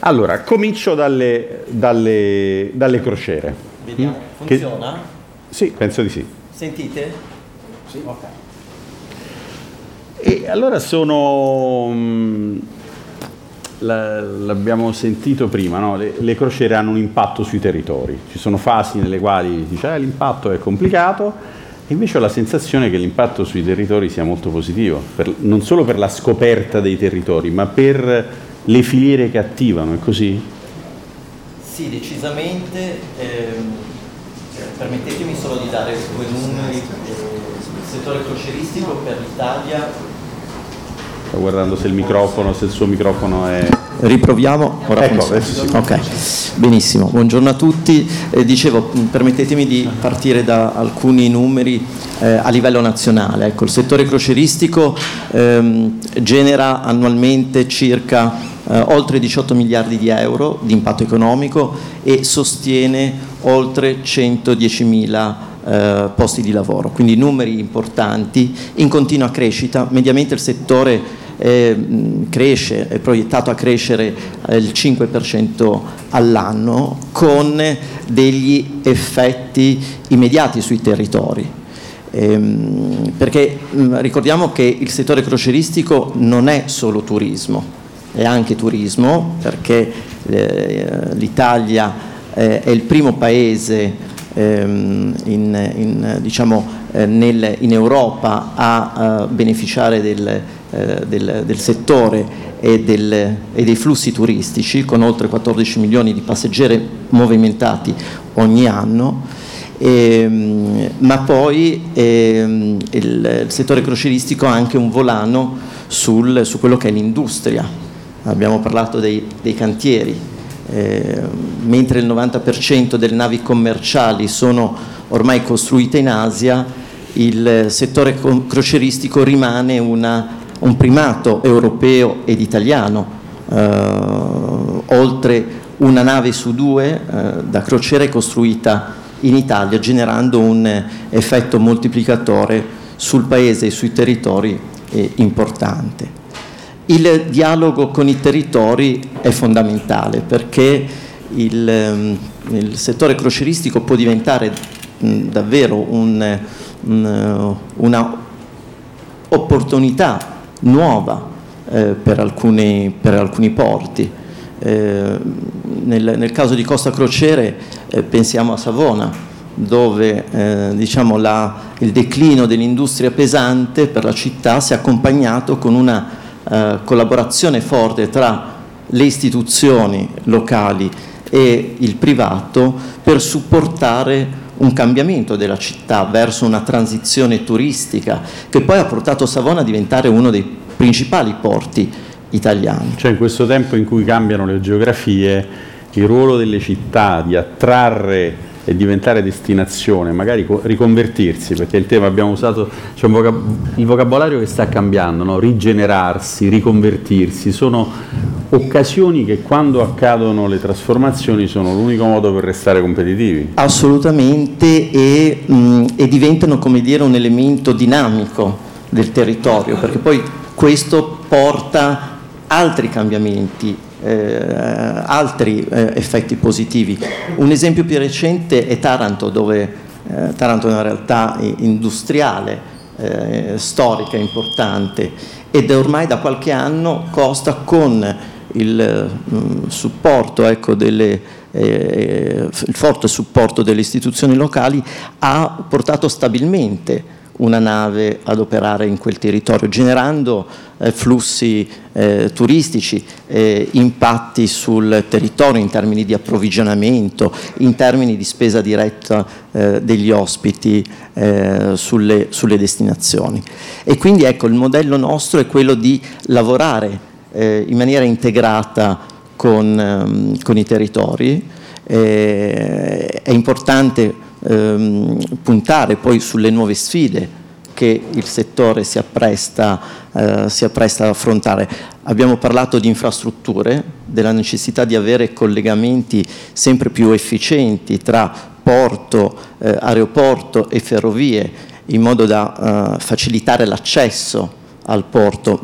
Allora, comincio dalle crociere. Vediamo, funziona? Sì, penso di sì. Sentite? Sì. Ok. E allora l'abbiamo sentito prima, no? Le crociere hanno un impatto sui territori. Ci sono fasi nelle quali si dice l'impatto è complicato, e invece ho la sensazione che l'impatto sui territori sia molto positivo, non solo per la scoperta dei territori, ma per le filiere che attivano, è così? Sì, decisamente. Permettetemi solo di dare due numeri. Il settore crocieristico per l'Italia. Sto guardando se il suo microfono è... Riproviamo, ora funziona. Sì. Ok, benissimo, buongiorno a tutti. Dicevo, permettetemi di partire da alcuni numeri a livello nazionale. Ecco, il settore crocieristico genera annualmente circa oltre 18 miliardi di euro di impatto economico e sostiene oltre 110.000 posti di lavoro, quindi numeri importanti in continua crescita. Mediamente il settore cresce, è proiettato a crescere il 5% all'anno, con degli effetti immediati sui territori. Perché ricordiamo che il settore crocieristico non è solo turismo, è anche turismo, perché l'Italia è il primo paese in Europa a beneficiare del settore e dei flussi turistici, con oltre 14 milioni di passeggeri movimentati ogni anno. Ma poi il settore crocieristico ha anche un volano su quello che è l'industria. Abbiamo parlato dei cantieri, mentre il 90% delle navi commerciali sono ormai costruite in Asia, il settore crocieristico rimane un primato europeo ed italiano. Oltre una nave su due da crociera è costruita in Italia, generando un effetto moltiplicatore sul paese e sui territori importante. Il dialogo con i territori è fondamentale, perché il settore crocieristico può diventare davvero una opportunità nuova per alcuni porti. Nel caso di Costa Crociere pensiamo a Savona, dove il declino dell'industria pesante per la città si è accompagnato con una collaborazione forte tra le istituzioni locali e il privato per supportare un cambiamento della città verso una transizione turistica, che poi ha portato Savona a diventare uno dei principali porti italiani. Cioè, in questo tempo in cui cambiano le geografie, il ruolo delle città di attrarre e diventare destinazione, magari riconvertirsi, perché il tema abbiamo usato, c'è il vocabolario che sta cambiando, no? Rigenerarsi, riconvertirsi, sono occasioni che, quando accadono le trasformazioni, sono l'unico modo per restare competitivi. Assolutamente, e diventano, come dire, un elemento dinamico del territorio, perché poi questo porta altri cambiamenti, altri effetti positivi. Un esempio più recente è Taranto, dove Taranto è una realtà industriale, storica, importante, ed ormai da qualche anno Costa, con il supporto, il forte supporto delle istituzioni locali, ha portato stabilmente una nave ad operare in quel territorio, generando flussi turistici, impatti sul territorio in termini di approvvigionamento, in termini di spesa diretta degli ospiti sulle destinazioni. E quindi, ecco, il modello nostro è quello di lavorare in maniera integrata con i territori. È importante puntare poi sulle nuove sfide che il settore si appresta ad affrontare. Abbiamo parlato di infrastrutture, della necessità di avere collegamenti sempre più efficienti tra porto, aeroporto e ferrovie, in modo da facilitare l'accesso al porto,